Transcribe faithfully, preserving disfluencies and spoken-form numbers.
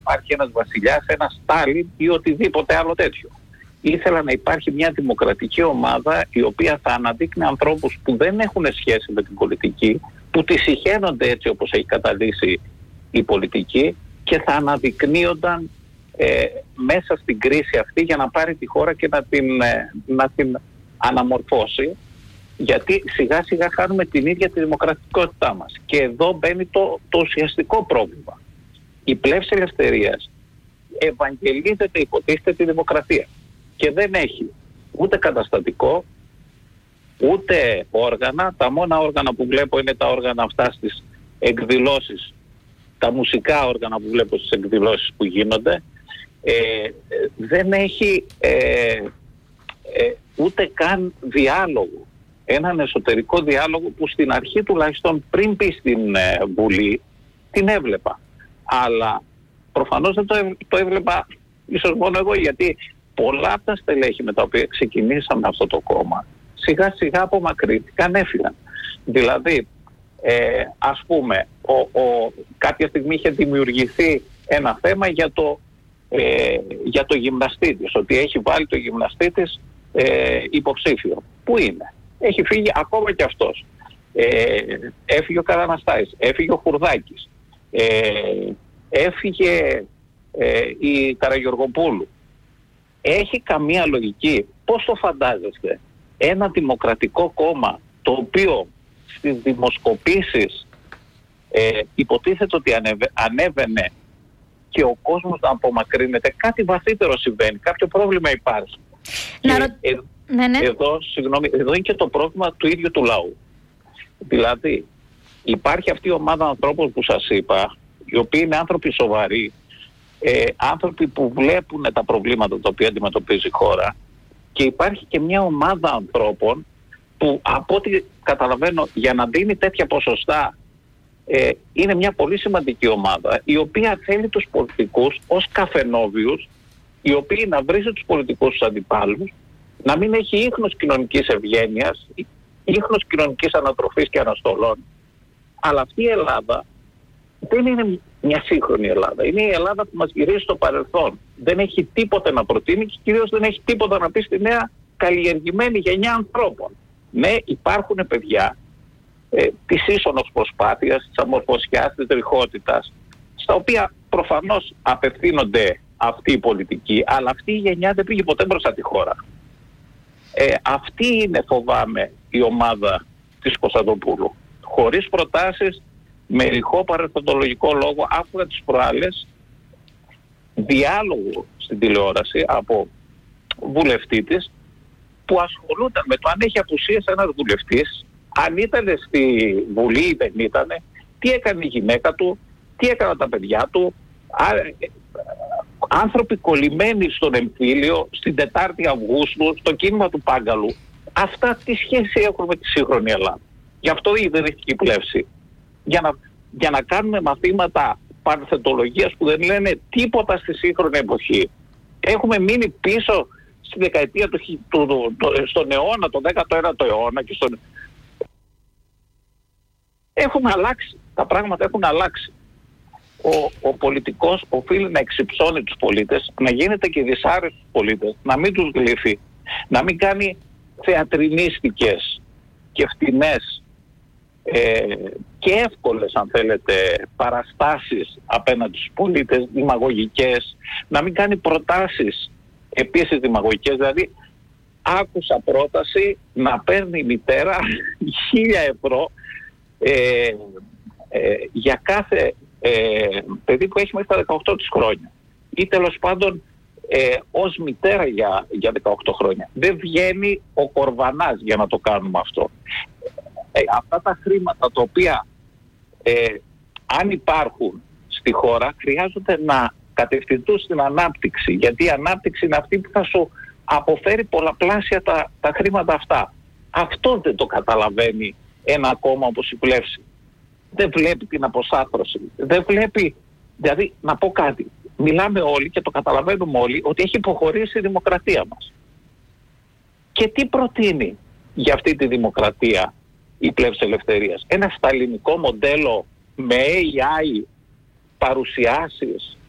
υπάρχει ένας βασιλιάς, ένας Στάλιν ή οτιδήποτε άλλο τέτοιο. Ήθελα να υπάρχει μια δημοκρατική ομάδα η οποία θα αναδείκνει ανθρώπους που δεν έχουν σχέση με την πολιτική, που τη συχαίνονται έτσι όπως έχει καταδείξει η πολιτική και θα αναδεικνύονταν ε, μέσα στην κρίση αυτή για να πάρει τη χώρα και να την, ε, να την αναμορφώσει, γιατί σιγά σιγά χάνουμε την ίδια τη δημοκρατικότητά μας. Και εδώ μπαίνει το, το ουσιαστικό πρόβλημα. Η πλεύση ελευθερίας ευαγγελίζεται, υποτίθεται, τη δημοκρατία και δεν έχει ούτε καταστατικό ούτε όργανα. Τα μόνα όργανα που βλέπω είναι τα όργανα αυτά στις εκδηλώσεις, τα μουσικά όργανα που βλέπω στις εκδηλώσεις που γίνονται. Ε, δεν έχει ε, ε, ούτε καν διάλογο, έναν εσωτερικό διάλογο που στην αρχή τουλάχιστον πριν πει στην ε, Βουλή την έβλεπα, αλλά προφανώς δεν το, έ, το έβλεπα ίσως μόνο εγώ, γιατί πολλά από τα στελέχη με τα οποία ξεκινήσαμε αυτό το κόμμα σιγά σιγά απομακρύνθηκαν, έφυγαν. Δηλαδή ε, ας πούμε ο, ο, κάποια στιγμή είχε δημιουργηθεί ένα θέμα για το, ε, για το γυμναστή της, ότι έχει βάλει το γυμναστή της ε, υποψήφιο. Πού είναι? Έχει φύγει ακόμα και αυτός. Ε, έφυγε ο Καραναστάης, έφυγε ο Χουρδάκης, ε, έφυγε ε, η Καραγεωργοπούλου. Έχει καμία λογική? Πώς το φαντάζεστε ένα δημοκρατικό κόμμα το οποίο στις δημοσκοπήσεις ε, υποτίθεται ότι ανέβαι, ανέβαινε και ο κόσμος να απομακρύνεται? Κάτι βαθύτερο συμβαίνει, κάποιο πρόβλημα υπάρχει. Να και, ρω... ε, ναι, ναι. Εδώ, συγγνώμη, εδώ είναι και το πρόβλημα του ίδιου του λαού. Δηλαδή υπάρχει αυτή η ομάδα ανθρώπων που σας είπα, οι οποίοι είναι άνθρωποι σοβαροί, ε, άνθρωποι που βλέπουν τα προβλήματα τα οποία αντιμετωπίζει η χώρα, και υπάρχει και μια ομάδα ανθρώπων που από ό,τι καταλαβαίνω για να δίνει τέτοια ποσοστά ε, είναι μια πολύ σημαντική ομάδα, η οποία θέλει τους πολιτικούς ως καφενόβιους, οι οποίοι να βρίζει τους πολιτικούς τους αντιπάλους, να μην έχει ίχνος κοινωνικής ευγένειας, ίχνος κοινωνικής ανατροφής και αναστολών. Αλλά αυτή η Ελλάδα δεν είναι μια σύγχρονη Ελλάδα. Είναι η Ελλάδα που μας γυρίζει στο παρελθόν. Δεν έχει τίποτα να προτείνει και κυρίως δεν έχει τίποτα να πει στη νέα καλλιεργημένη γενιά ανθρώπων. Ναι, υπάρχουν παιδιά ε, της ίσονος προσπάθειας, της αμορφωσιάς, της τριχότητας, στα οποία προφανώς απευθύνονται αυτή η πολιτική, αλλά αυτή η γενιά δεν πήγε ποτέ μπροστά τη χώρα. Ε, αυτή είναι, φοβάμαι, η ομάδα της Κωνσταντοπούλου. Χωρίς προτάσεις, με ρηχό παρελθοντολογικό λόγο. Άκουγα τις προάλλες διάλογο στην τηλεόραση από βουλευτή της που ασχολούνταν με το αν έχει απουσίες ένας βουλευτής, αν ήταν στη Βουλή ή δεν ήταν, τι έκανε η γυναίκα του, τι έκαναν τα παιδιά του. Άνθρωποι κολλημένοι στον εμφύλιο στην τετάρτη Αυγούστου, στο κίνημα του Πάγκαλου. Αυτά τι σχέση έχουν με τη σύγχρονη Ελλάδα? Γι' αυτό η ιδρυτική πλεύση. Για να, για να κάνουμε μαθήματα παρθεντολογίας που δεν λένε τίποτα στη σύγχρονη εποχή. Έχουμε μείνει πίσω στη δεκαετία του, του, του, του, στον αιώνα, τον δέκατο ένατο αιώνα και στον... Έχουμε αλλάξει. Τα πράγματα έχουν αλλάξει. Ο, ο πολιτικός οφείλει να εξυψώνει τους πολίτες, να γίνεται και δυσάρεστος στους πολίτες, να μην τους γλύφει, να μην κάνει θεατρινίστικες και φτηνές ε, και εύκολες, αν θέλετε, παραστάσεις απέναντι στους πολίτες, δημαγωγικές, να μην κάνει προτάσεις επίσης δημαγωγικές. Δηλαδή άκουσα πρόταση να παίρνει η μητέρα χίλια ευρώ ε, ε, για κάθε ε, παιδί που έχει μέχρι τα δεκαοκτώ της χρόνια, ή τέλος πάντων ε, ως μητέρα για, για δεκαοκτώ χρόνια. Δεν βγαίνει ο κορβανάς για να το κάνουμε αυτό. Ε, αυτά τα χρήματα τα οποία ε, αν υπάρχουν στη χώρα χρειάζονται να κατευθυνθούν στην ανάπτυξη, γιατί η ανάπτυξη είναι αυτή που θα σου αποφέρει πολλαπλάσια τα, τα χρήματα αυτά. Αυτό δεν το καταλαβαίνει ένα κόμμα όπως η πλεύση. Δεν βλέπει την αποσάθρωση, δεν βλέπει, δηλαδή να πω κάτι, μιλάμε όλοι και το καταλαβαίνουμε όλοι ότι έχει υποχωρήσει η δημοκρατία μας. Και τι προτείνει για αυτή τη δημοκρατία η πλεύση ελευθερίας? Ένα σταλινικό μοντέλο με έι άι, παρουσιάσεις,